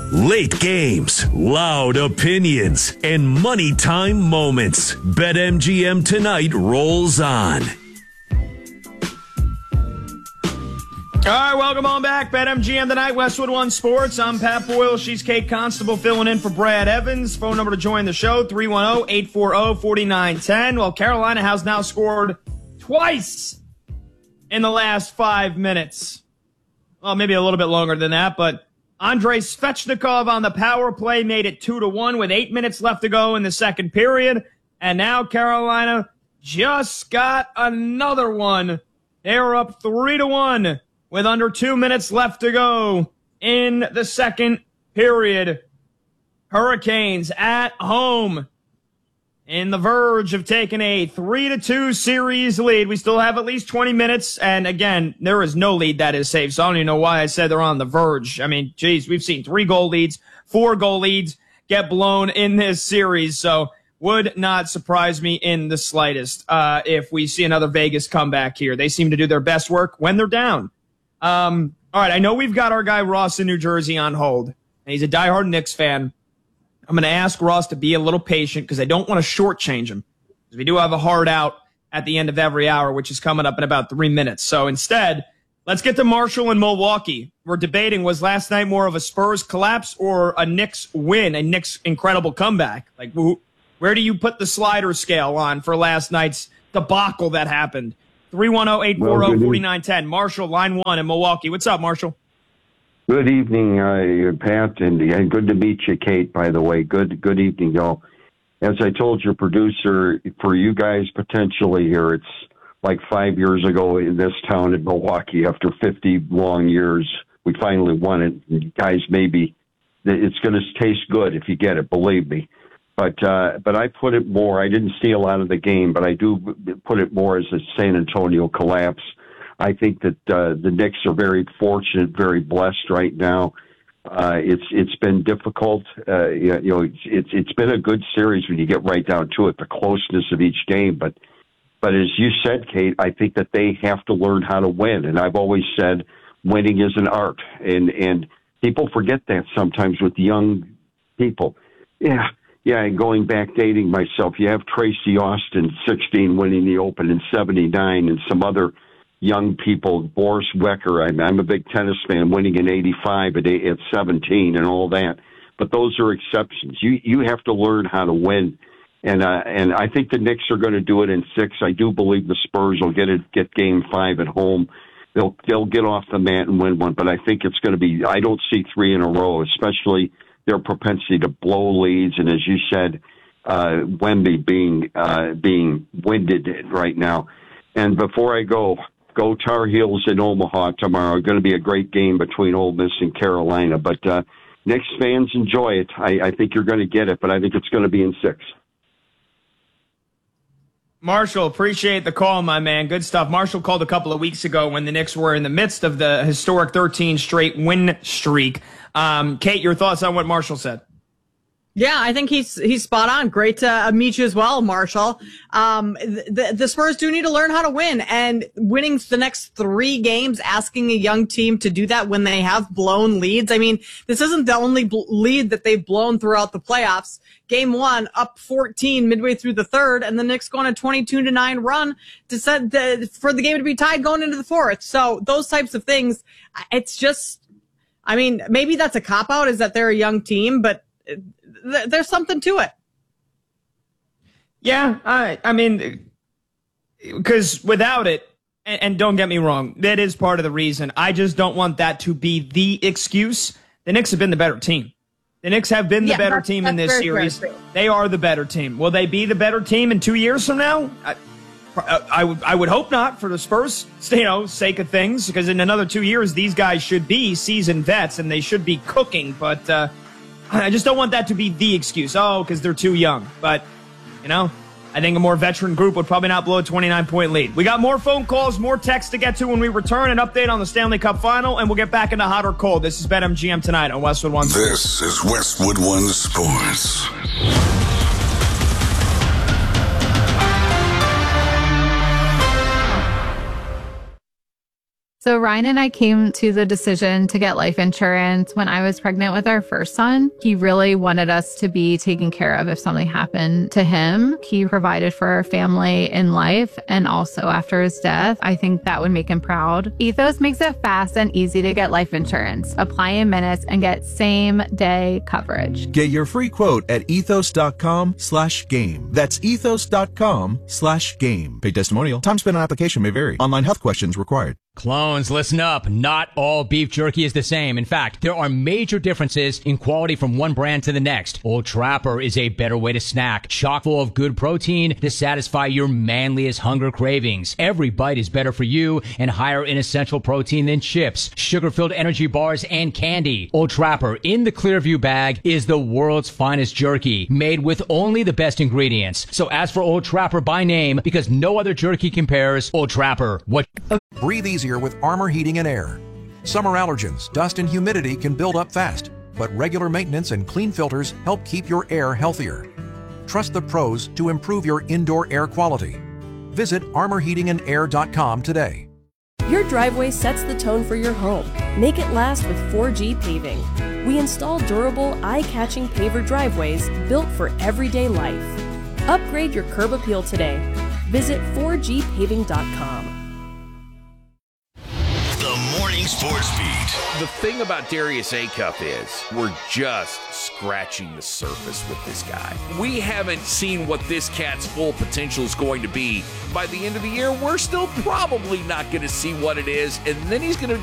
Late games, loud opinions, and money time moments. BetMGM tonight rolls on. All right, welcome on back. BetMGM tonight, Westwood One Sports. I'm Pat Boyle. She's Kate Constable filling in for Brad Evans. Phone number to join the show, 310-840-4910. Well, Carolina has now scored twice in the last 5 minutes. Well, maybe a little bit longer than that, but Andrei Svechnikov on the power play made it 2-1 with 8 minutes left to go in the second period. And now Carolina just got another one. They're up 3-1 with under 2 minutes left to go in the second period. Hurricanes at home in the verge of taking a 3-2 series lead. We still have at least 20 minutes. And again, there is no lead that is safe. So I don't even know why I said they're on the verge. I mean, geez, we've seen 3-goal leads, 4-goal leads get blown in this series. So would not surprise me in the slightest if we see another Vegas comeback here. They seem to do their best work when they're down. All right, I know we've got our guy Ross in New Jersey on hold, and he's a diehard Knicks fan. I'm going to ask Ross to be a little patient because I don't want to shortchange him. Because we do have a hard out at the end of every hour, which is coming up in about 3 minutes. So instead, let's get to Marshall in Milwaukee. We're debating, was last night more of a Spurs collapse or a Knicks win, a Knicks incredible comeback? Like, where do you put the slider scale on for last night's debacle that happened? 310-840-4910. Marshall, line one in Milwaukee. What's up, Marshall? Good evening, Pat, and good to meet you, Kate, by the way. Good evening, y'all. As I told your producer, for you guys potentially here, it's like 5 years ago in this town in Milwaukee, after 50 long years, we finally won it. And guys, maybe it's going to taste good if you get it, believe me. But I put it more, I didn't see a lot of the game, but I do put it more as a San Antonio collapse. I think that the Knicks are very fortunate, very blessed right now. It's been difficult. It's been a good series when you get right down to it, the closeness of each game. But as you said, Kate, I think that they have to learn how to win. And I've always said winning is an art. And people forget that sometimes with young people. Yeah, and going back, dating myself, you have Tracy Austin, 16, winning the Open in 79, and some other young people, Boris Wecker, I'm a big tennis fan, winning in 85 at 17 and all that. But those are exceptions. You have to learn how to win. And I think the Knicks are going to do it in 6. I do believe the Spurs will get game 5 at home. They'll get off the mat and win one. But I think it's going to be, I don't see 3 in a row, especially their propensity to blow leads. And as you said, Wemby being winded right now. And before I go Tar Heels in Omaha tomorrow. Going to be a great game between Ole Miss and Carolina. But Knicks fans, enjoy it. I think you're going to get it, but I think it's going to be in 6. Marshall, appreciate the call, my man. Good stuff. Marshall called a couple of weeks ago when the Knicks were in the midst of the historic 13 straight win streak. Kate, your thoughts on what Marshall said? Yeah, I think he's spot on. Great to meet you as well, Marshall. The Spurs do need to learn how to win, and winning the next 3 games, asking a young team to do that when they have blown leads. I mean, this isn't the only lead that they've blown throughout the playoffs. Game 1 up 14 midway through the third, and the Knicks go on a 22-9 run to for the game to be tied going into the fourth. So those types of things, it's just, I mean, maybe that's a cop-out, is that they're a young team, but there's something to it. Yeah, I mean, because without it, and don't get me wrong, that is part of the reason. I just don't want that to be the excuse. The Knicks have been the better team. The Knicks have been the better team in this series. They are the better team. Will they be the better team in 2 years from now? I would hope not, for the Spurs, sake of things, because in another 2 years, these guys should be seasoned vets and they should be cooking. But I just don't want that to be the excuse. Oh, because they're too young. But, I think a more veteran group would probably not blow a 29-point lead. We got more phone calls, more texts to get to when we return. An update on the Stanley Cup Final, and we'll get back into hot or cold. This is BetMGM tonight on Westwood One. This is Westwood One Sports. So Ryan and I came to the decision to get life insurance when I was pregnant with our first son. He really wanted us to be taken care of if something happened to him. He provided for our family in life and also after his death. I think that would make him proud. Ethos makes it fast and easy to get life insurance. Apply in minutes and get same-day coverage. Get your free quote at ethos.com/game. That's ethos.com/game. Paid testimonial. Time spent on application may vary. Online health questions required. Clones, listen up. Not all beef jerky is the same. In fact, there are major differences in quality from one brand to the next. Old Trapper is a better way to snack, chock full of good protein to satisfy your manliest hunger cravings. Every bite is better for you and higher in essential protein than chips, sugar-filled energy bars, and candy. Old Trapper in the Clearview bag is the world's finest jerky, made with only the best ingredients. So ask for Old Trapper by name because no other jerky compares. Old Trapper. Breathe easier with Armor Heating and Air. Summer allergens, dust, and humidity can build up fast, but regular maintenance and clean filters help keep your air healthier. Trust the pros to improve your indoor air quality. Visit armorheatingandair.com today. Your driveway sets the tone for your home. Make it last with 4G Paving. We install durable, eye-catching paver driveways built for everyday life. Upgrade your curb appeal today. Visit 4gpaving.com. Morning Sports Beat. The thing about Darius Acuff is we're just scratching the surface with this guy. We haven't seen what this cat's full potential is going to be. By the end of the year, we're still probably not going to see what it is, and then he's going to